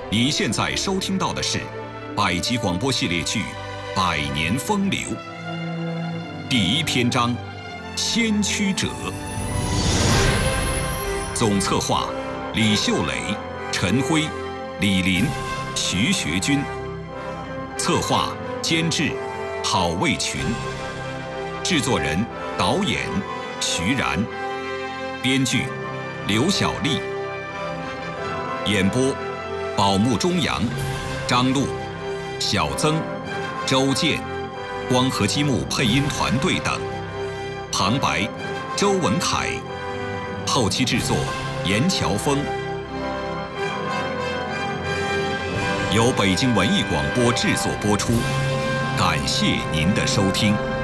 你现在收听到的是百集广播系列剧《百年风流》第1篇章《先驱者》，总策划李秀磊、陈辉、李林、徐学军，策划监制郝卫群，制作人导演徐然，编剧刘小丽，演播宝木中阳、张璐、小曾、周健，光合积木配音团队等，旁白周文凯，后期制作严乔峰，由北京文艺广播制作播出，感谢您的收听。